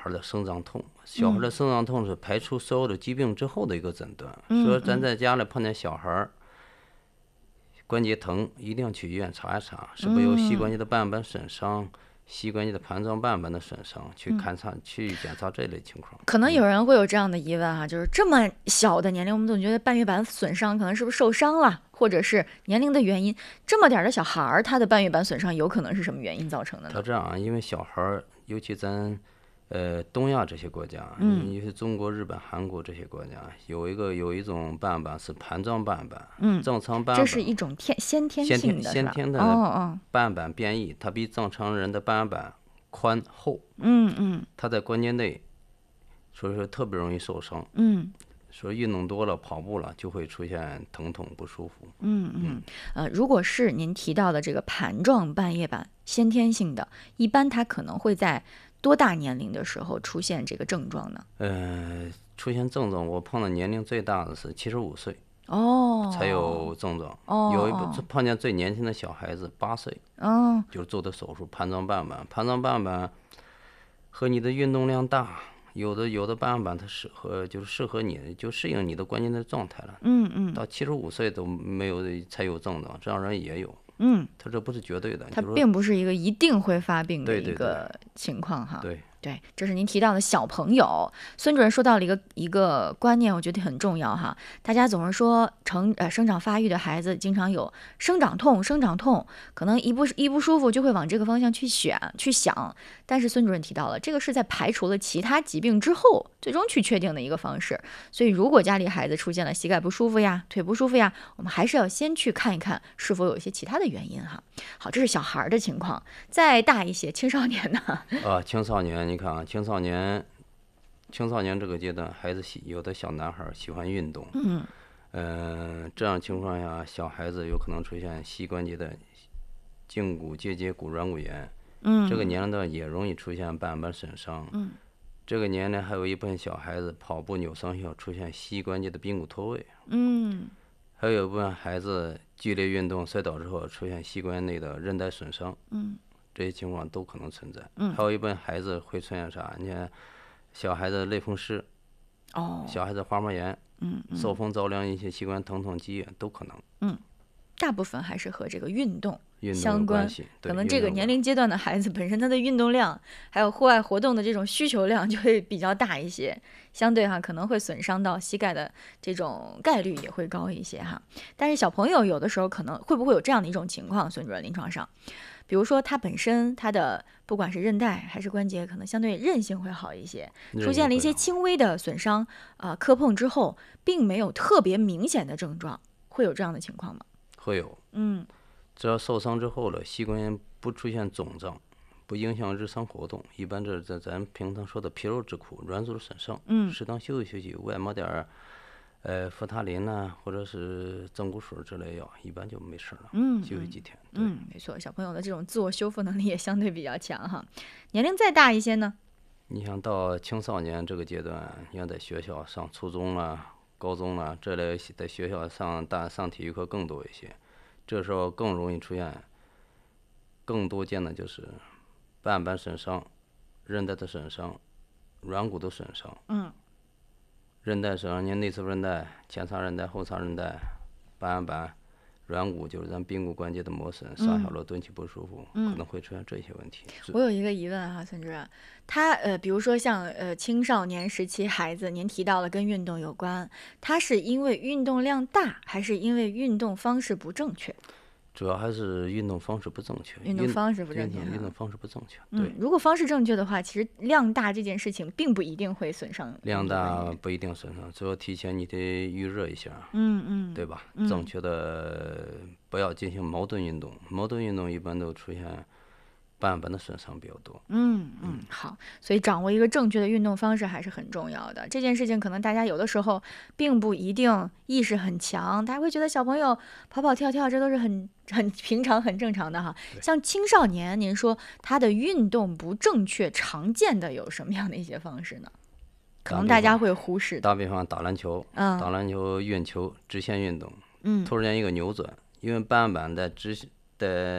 孩的生长痛。小孩的生长痛是排除所有的疾病之后的一个诊断。所以咱在家里碰见小孩关节疼，一定要去医院查一查，是不是有膝关节的半板损伤、膝关节的盘状半板的损伤，去检查这类情况。 可能有人会有这样的疑问啊，就是这么小的年龄，我们总觉得半月板损伤可能是不是受伤了，或者是年龄的原因。这么点的小孩儿，他的半月板损伤有可能是什么原因造成的呢？ 他这样啊，因为小孩尤其咱东亚这些国家，尤其中国、日本、韩国这些国家，有一种半板是盘状半板，正常半板这是一种先天性的， 先天的半板变异，它比正常人的半板宽厚，它在关节内，所以说特别容易受伤，所以运动多了、跑步了就会出现疼痛不舒服。 如果是您提到的这个盘状半月板先天性的，一般它可能会在多大年龄的时候出现这个症状呢？ 出现症状，我碰到年龄最大的是75岁才有症状。有一碰见最年轻的小孩子8岁，就做的手术盘状半板。盘状半板和你的运动量大，有的半板它适合你，就适应你的关节的状态了。到75岁都没有才有症状，这样人也有。它这不是绝对的， 它并不是一个一定会发病的一个情况哈。 对， 这是您提到的小朋友。孙主任说到了一个观念，我觉得很重要哈。大家总是说生长发育的孩子经常有生长痛，可能一不舒服就会往这个方向去想。但是孙主任提到了，这个是在排除了其他疾病之后，最终去确定的一个方式。所以如果家里孩子出现了膝盖不舒服呀、腿不舒服呀，我们还是要先去看一看是否有一些其他的原因哈。好，这是小孩的情况。再大一些，青少年呢？ 青少年，你看啊，青少年这个阶段，有的小男孩喜欢运动，这样情况下，小孩子有可能出现膝关节的胫骨结节骨软骨炎，这个年龄段也容易出现半板损伤，这个年龄还有一部分小孩子跑步扭伤后出现膝关节的髌骨脱位，还有一部分孩子剧烈运动摔倒之后出现膝关节内的韧带损伤，这些情况都可能存在。还有一部分孩子会出现啥？你看，小孩子类风湿，小孩子滑膜炎，受风着凉一些器官疼痛积液都可能。 大部分还是和这个运动相关，可能这个年龄阶段的孩子本身他的运动量还有户外活动的这种需求量就会比较大一些，相对可能会损伤到膝盖的这种概率也会高一些哈。但是小朋友有的时候可能会不会有这样的一种情况，孙主任临床上，比如说他本身他的不管是韧带还是关节可能相对韧性会好一些，出现了一些轻微的损伤磕碰之后并没有特别明显的症状，会有这样的情况吗？ 会有，只要受伤之后了，膝关节不出现肿胀，不影响日常活动，一般这是咱平常说的皮肉之苦、软组织损伤，适当休息，外抹点扶他林或者是正骨水之类药，一般就没事了，休息几天。 没错，小朋友的这种自我修复能力也相对比较强哈。年龄再大一些呢？ 你想到青少年这个阶段，你想在学校上初中了、高中了这类，在学校上体育课更多一些，这时候更容易出现，更多见的就是半板损伤、韧带的损伤、软骨的损伤。韧带损伤，你内侧韧带、前叉韧带、后叉韧带、半板、软骨，就是咱髌骨关节的磨损，上下骡蹲起不舒服，可能会出现这些问题。 我有一个疑问哈，孙主任，他比如说像青少年时期孩子，您提到了跟运动有关，他是因为运动量大，还是因为运动方式不正确？ 主要还是运动方式不正确。 运动方式不正确。 运动方式不正确。对。 如果方式正确的话，其实量大这件事情并不一定会损伤。 量大不一定损伤，只要提前你得预热一下。对吧？正确的不要进行矛盾运动，矛盾运动一般都出现半板的损伤比较多。 好，所以掌握一个正确的运动方式还是很重要的。这件事情可能大家有的时候并不一定意识很强，大家会觉得小朋友跑跑跳跳这都是很平常很正常的哈。像青少年，您说他的运动不正确，常见的有什么样的一些方式呢？可能大家会忽视的。 打比方打篮球，运球直线运动，突然间一个扭转，因为半板在直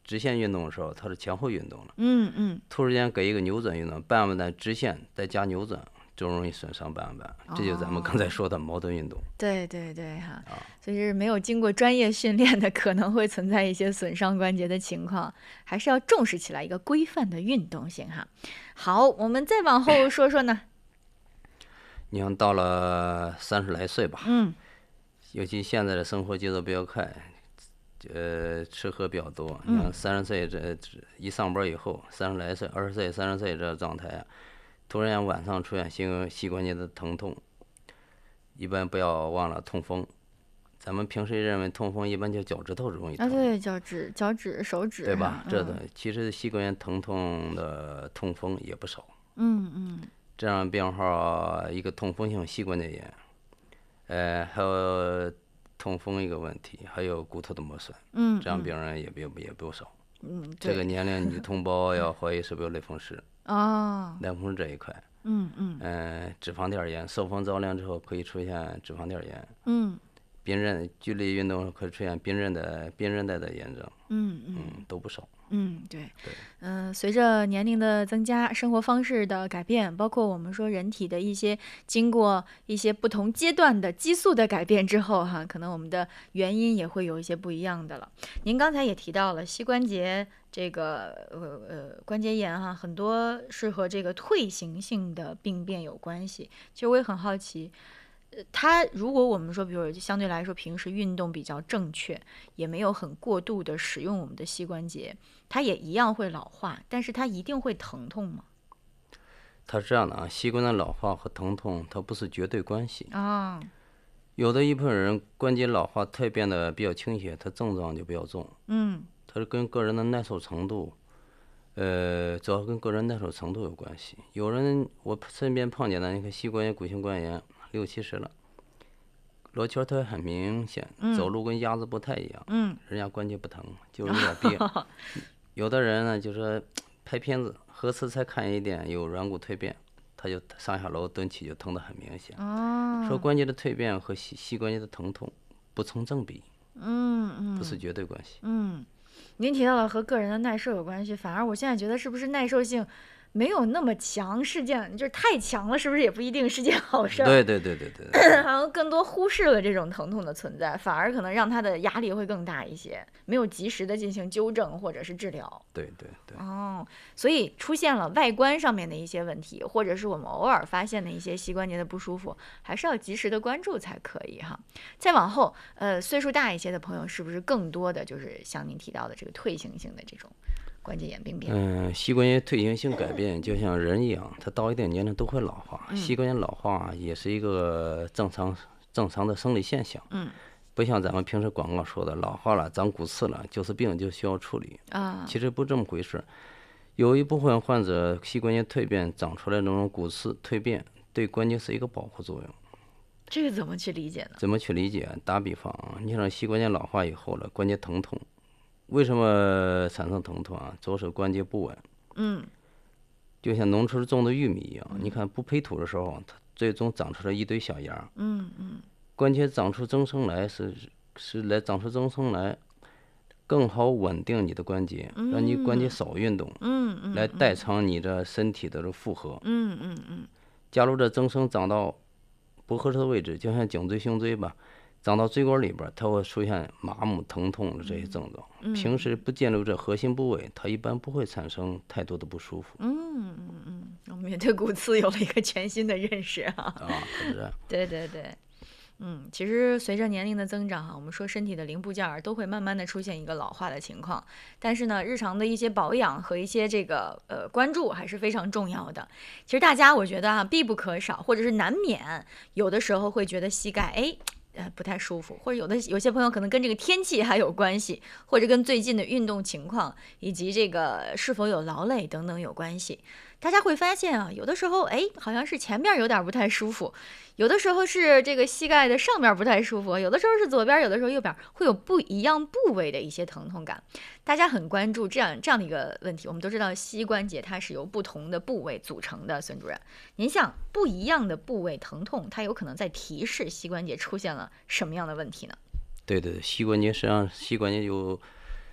直线运动的时候，它是前后运动了。突然间给一个扭转运动，半弯带直线再加扭转，就容易损伤半弯带。这就是咱们刚才说的矛盾运动。 对对对哈，所以是没有经过专业训练的，可能会存在一些损伤关节的情况，还是要重视起来一个规范的运动性哈。好，我们再往后说说呢。 你看到了30来岁吧，尤其现在的生活节奏比较快，吃喝比较多。你看30岁这一上班以后，30来岁、20岁、30岁这状态，突然晚上出现膝关节的疼痛，一般不要忘了痛风。咱们平时认为痛风一般就脚趾头容易疼， 对，脚趾、手指， 对吧？其实膝关节疼痛的痛风也不少。这样病号一个痛风性膝关节炎，还有痛风一个问题，还有骨头的磨损，这样病人也不少。这个年龄女同胞要怀疑是不是有类风湿类风湿这一块，脂肪垫炎，受风着凉之后可以出现脂肪垫炎，髌韧剧烈运动可以出现髌韧带的炎症，都不少。 对，随着年龄的增加，生活方式的改变，包括我们说人体的一些经过一些不同阶段的激素的改变之后哈，可能我们的原因也会有一些不一样的了。您刚才也提到了膝关节这个关节炎哈，很多是和这个退行性的病变有关系。其实我也很好奇。它如果我们说，比如相对来说平时运动比较正确，也没有很过度的使用我们的膝关节，它也一样会老化，但是它一定会疼痛吗？ 它是这样的啊，膝关节老化和疼痛它不是绝对关系啊。有的一部分人关节老化蜕变的比较倾斜，它症状就比较重。它是跟个人的耐受程度，主要跟个人耐受程度有关系。有人我身边碰见的，你看膝关节骨性关节60、70了，罗圈腿很明显，走路跟鸭子不太一样，人家关节不疼，就是有点别。有的人呢，就说拍片子核磁才看一点有软骨蜕变，他就上下楼蹲起就疼得很明显。说关节的蜕变和膝关节的疼痛不成正比，不是绝对关系。 您提到了和个人的耐受有关系，反而我现在觉得是不是耐受性没有那么强，就是太强了，是不是也不一定是件好事？ 对， 好像更多忽视了这种疼痛的存在，反而可能让他的压力会更大一些，没有及时的进行纠正或者是治疗。 对。 所以出现了外观上面的一些问题，或者是我们偶尔发现的一些膝关节的不舒服，还是要及时的关注才可以哈。再往后，岁数大一些的朋友，是不是更多的就是像您提到的这个退行性的这种关节炎病变？ 膝关节退行性改变就像人一样，他到一定年龄都会老化。膝关节老化也是一个正常的生理现象。不像咱们平时广告说的，老化了长骨刺了就是病，就需要处理啊。其实不这么回事。有一部分患者膝关节蜕变长出来那种骨刺蜕变，对关节是一个保护作用。 这个怎么去理解呢？ 怎么去理解？打比方啊，你像膝关节老化以后了，关节疼痛。为什么产生疼痛啊？主要是关节不稳。就像农村种的玉米一样，你看不培土的时候，它最终长出来一堆小芽。关节长出增生来是长出增生来，更好稳定你的关节，让你关节少运动，来代偿你的身体的负荷。假如这增生长到不合适的位置，就像颈椎、胸椎吧。长到椎管里边，它会出现麻木、疼痛的这些症状。平时不见留这核心部位，它一般不会产生太多的不舒服。 我们也对骨刺有了一个全新的认识啊。 可是这样。 对。其实随着年龄的增长哈，我们说身体的零部件都会慢慢的出现一个老化的情况，但是呢，日常的一些保养和一些这个关注还是非常重要的。其实大家我觉得必不可少，或者是难免有的时候会觉得膝盖不太舒服，或者有些朋友可能跟这个天气还有关系，或者跟最近的运动情况以及这个是否有劳累等等有关系。大家会发现啊，有的时候好像是前面有点不太舒服，有的时候是这个膝盖的上面不太舒服，有的时候是左边，有的时候右边，会有不一样部位的一些疼痛感。大家很关注这样的一个问题。我们都知道膝关节它是由不同的部位组成的，孙主任，您想不一样的部位疼痛，它有可能在提示膝关节出现了什么样的问题呢？ 对，膝关节实际上膝关节有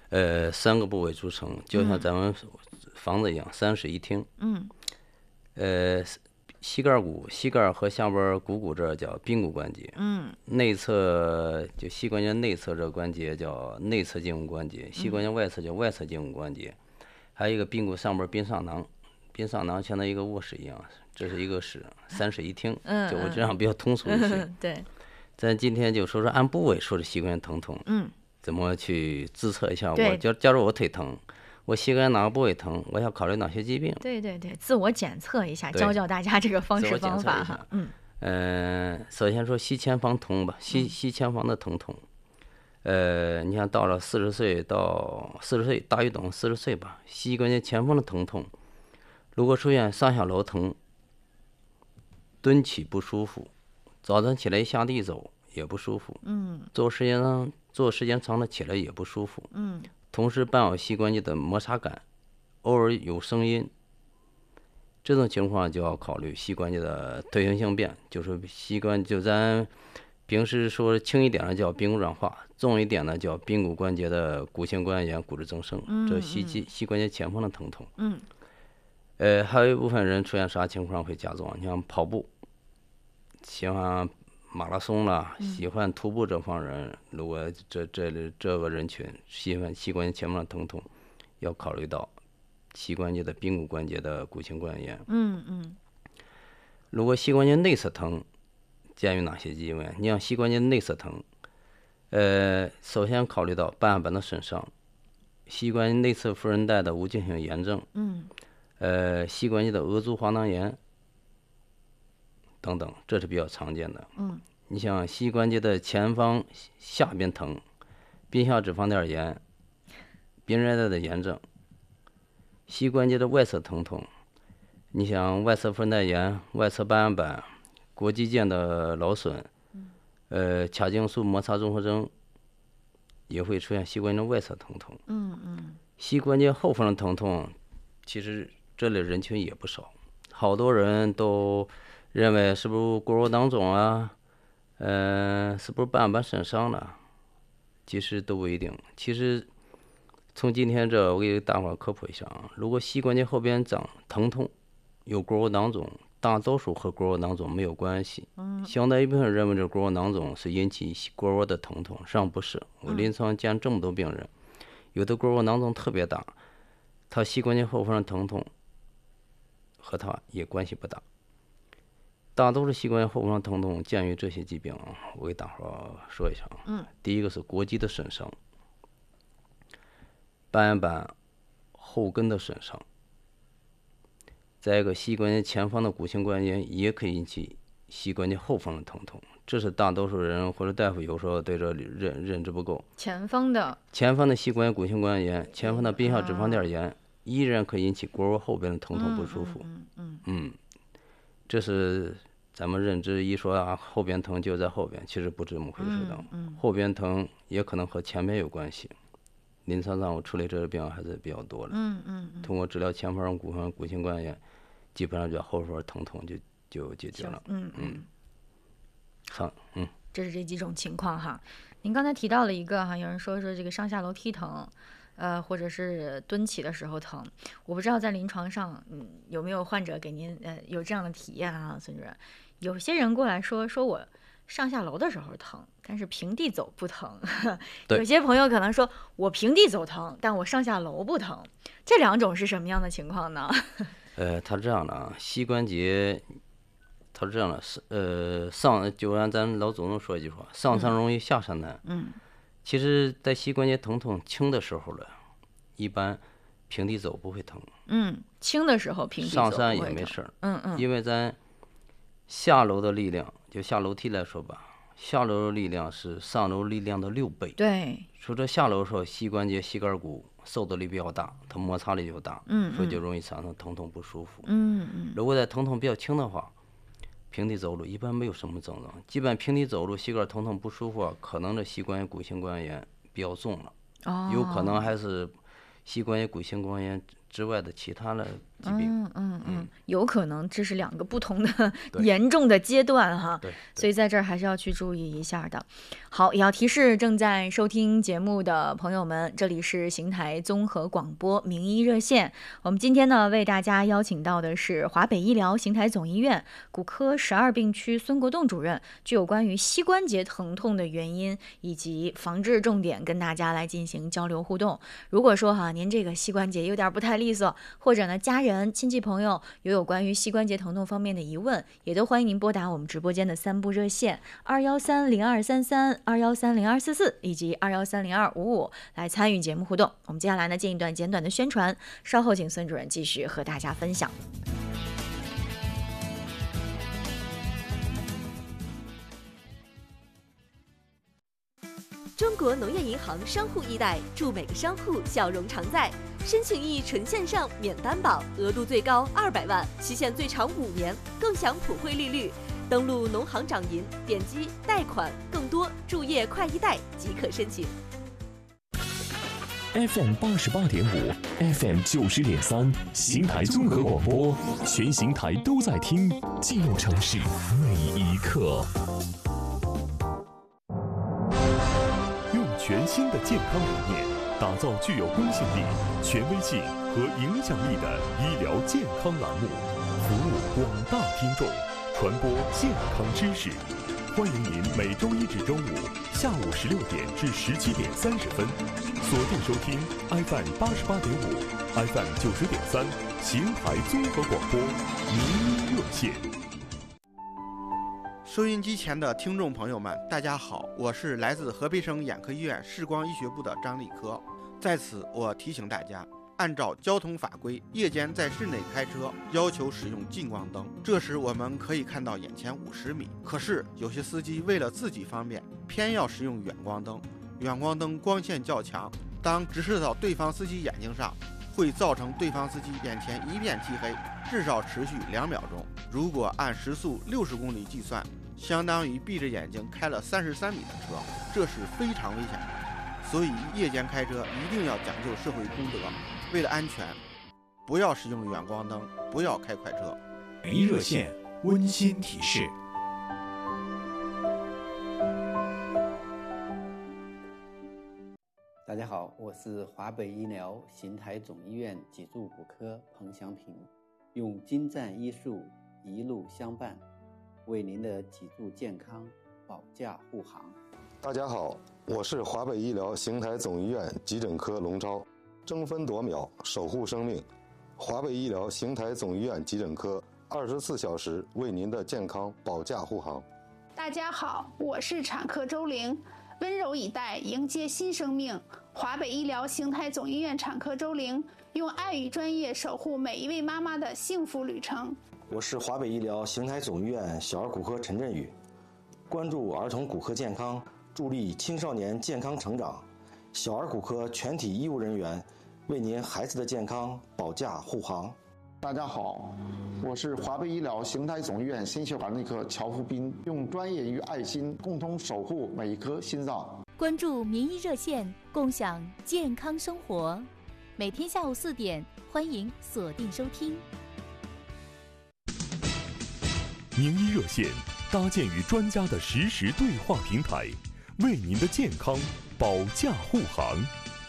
3个部位组成，就像咱们房子一样，3室1厅。膝盖骨，膝盖和下边股骨这叫髌骨关节。内侧就膝关节内侧这关节叫内侧胫骨关节，膝关节外侧叫外侧胫骨关节。还有一个髌骨上边髌上囊，髌上囊相当于一个卧室一样，这是一个室，3室1厅。就我这样比较通俗一些。 对。 咱今天就说说按部位说的膝关节疼痛。怎么去自测一下？假如我腿疼，我膝盖哪个部位疼，我要考虑哪些疾病？ 对，自我检测一下，教大家这个方式方法哈。 首先说膝前方疼吧，膝前方的疼痛。你像到了40岁大于等40岁吧，膝关节前方的疼痛，如果出现上下楼疼，蹲起不舒服，早晨起来下地走也不舒服，坐时间长了起来也不舒服，同时伴有膝关节的摩擦感，偶尔有声音，这种情况就要考虑膝关节的退行性变，就是膝关就咱平时说轻一点的叫髌骨软化，重一点的叫髌骨关节的骨性关节炎、骨质增生，这膝关节前方的疼痛。还有一部分人出现啥情况会加重？你像跑步，喜欢马拉松了，喜欢徒步这方人，如果这个人群膝关节前方的疼痛，要考虑到膝关节的髌骨关节的骨性关节炎。如果膝关节内侧疼，鉴于哪些疾病？你像膝关节内侧疼，首先考虑到半月板的损伤，膝关节内侧副韧带的无菌性炎症，膝关节的额足滑囊炎等等，这是比较常见的。你像膝关节的前方下边疼，髌下脂肪垫炎、髌韧带的炎症，膝关节的外侧疼痛，你像外侧副韧带炎、外侧半月板、腘肌腱的劳损，髂胫束摩擦综合征，也会出现膝关节外侧疼痛。膝关节后方的疼痛，其实这类人群也不少，好多人都认为是不是骨肉囊肿啊，是不是半月板损伤了？其实都不一定。其实从今天这，我给大伙科普一下啊，如果膝关节后边长疼痛，有骨肉囊肿，大多数和骨肉囊肿没有关系。相当一部分人认为这骨肉囊肿是引起骨肉的疼痛，实际上不是。我临床见这么多病人，有的骨肉囊肿特别大，他膝关节后方的疼痛和他也关系不大。大多数膝关节后方疼痛，鉴于这些疾病啊，我给大伙说一下啊。第一个是腘肌的损伤，半月板后根的损伤，再一个膝关节前方的骨性关节炎也可以引起膝关节后方的疼痛，这是大多数人或者大夫有时候对这里认知不够。 前方的膝关节骨性关节炎，前方的髌下脂肪垫炎，依然可以引起骨肉后边的疼痛不舒服。这是咱们认知一说啊，后边疼就在后边，其实不这么回事的。后边疼也可能和前边有关系。临床上我处理这个病还是比较多的。通过治疗前方骨性关节炎，基本上就后方疼痛就解决了。 这是这几种情况哈。您刚才提到了一个哈，有人说这个上下楼梯疼，或者是蹲起的时候疼，我不知道在临床上，有没有患者给您有这样的体验啊，孙主任？有些人过来说我上下楼的时候疼，但是平地走不疼。有些朋友可能说我平地走疼，但我上下楼不疼，这两种是什么样的情况呢？ 他这样的啊，膝关节，他是这样的，就按咱老祖宗说一句话，上山容易下山难。其实，在膝关节疼痛轻的时候了，一般平地走不会疼。 轻的时候平地走不会疼， 上山也没事儿。因为咱下楼的力量，就下楼梯来说吧，下楼的力量是上楼力量的6倍。 对， 说这下楼的时候，膝关节、膝盖骨受的力比较大，它摩擦力就大，所以就容易产生疼痛不舒服。如果在疼痛比较轻的话，平地走路一般没有什么症状，基本平地走路膝盖疼痛不舒服，可能这膝关节骨性关节炎比较重了，有可能还是膝关节骨性关节炎之外的其他的疾病。 有可能这是2个不同的严重的阶段哈， 对， 所以在这儿还是要去注意一下的。好，也要提示正在收听节目的朋友们，这里是邢台综合广播名医热线。我们今天呢为大家邀请到的是华北医疗邢台总医院骨科12病区孙国栋主任，就有关于膝关节疼痛的原因以及防治重点跟大家来进行交流互动。如果说哈您这个膝关节有点不太利索，或者呢家人亲戚朋友有关于膝关节疼痛方面的疑问，也都欢迎您拨打我们直播间的3部热线2130233、2130244以及2130255来参与节目互动。我们接下来呢进一段简短的宣传，稍后请孙主任继续和大家分享。 中国农业银行商户易贷，祝每个商户笑容常在。申请易纯线上，免担保，额度最高200万，期限最长5年，更享普惠利率。登录农行掌银，点击贷款更多助业快易贷即可申请。 FM 88.5 ，FM 90.3，邢台综合广播，全邢台都在听，记录城市每一刻。用全新的健康理念，打造具有公信力、权威性和影响力的医疗健康栏目，服务广大听众，传播健康知识。欢迎您每周一至周五下午16点至17点30分，锁定收听 FM 88.5、FM 90.3，邢台综合广播名医热线。 收音机前的听众朋友们，大家好，我是来自河北省眼科医院视光医学部的张立科。在此，我提醒大家，按照交通法规，夜间在室内开车要求使用近光灯，这时我们可以看到眼前50米。可是有些司机为了自己方便，偏要使用远光灯。远光灯光线较强，当直射到对方司机眼睛上，会造成对方司机眼前一片漆黑，至少持续2秒钟。如果按时速60公里计算，相当于闭着眼睛开了33米的车，这是非常危险的。所以夜间开车一定要讲究社会公德，为了安全，不要使用远光灯，不要开快车。 名医热线温馨提示。 大家好，我是华北医疗邢台总医院脊柱骨科彭祥平，用精湛医术一路相伴，为您的脊柱健康保驾护航。 大家好，我是华北医疗邢台总医院急诊科龙超，争分夺秒守护生命。华北医疗邢台总医院急诊科24小时为您的健康保驾护航。 大家好，我是产科周玲，温柔以待迎接新生命。华北医疗邢台总医院产科周玲，用爱与专业守护每一位妈妈的幸福旅程。 我是华北医疗邢台总医院小儿骨科陈振宇，关注儿童骨科健康，助力青少年健康成长。小儿骨科全体医务人员为您孩子的健康保驾护航。 大家好，我是华北医疗邢台总医院心血管内科乔福斌，用专业与爱心共同守护每一颗心脏。 关注名医热线，共享健康生活。每天下午4点，欢迎锁定收听。 名医热线搭建于专家的实时对话平台，为您的健康保驾护航。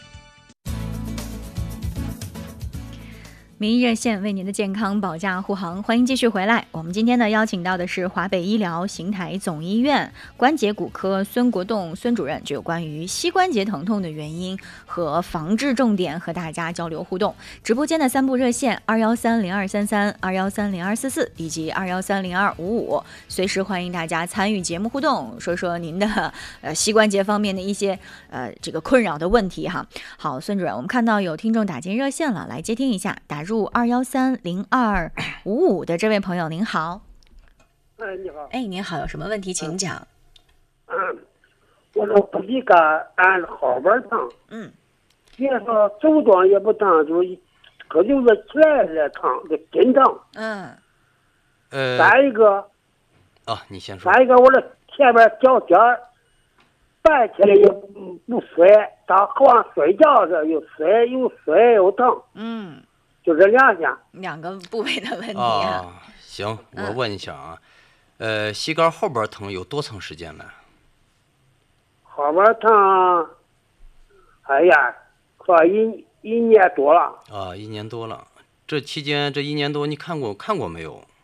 名医热线为您的健康保驾护航，欢迎继续回来。我们今天呢邀请到的是华北医疗邢台总医院关节骨科孙国栋孙主任，就有关于膝关节疼痛的原因和防治重点和大家交流互动。直播间的3部热线2130233、2130244以及2130255，随时欢迎大家参与节目互动，说说您的膝关节方面的一些这个困扰的问题哈。好，孙主任，我们看到有听众打进热线了，来接听一下。打入2130255的这位朋友，您好。 你好。 您好，有什么问题请讲。 我这不离杆按后边疼。别说走动也不疼，就是可就是起来也疼，就紧张。再一个。 你先说。 再一个，我这前边脚尖摆起来也不睡，到晚上睡觉时又睡又疼。 就这2项。 2个部位的问题啊。 行，我问一下啊，膝盖后边疼有多长时间了？ 后边疼，哎呀，快1年多了。 1年多了。这期间这1年多你看过没有？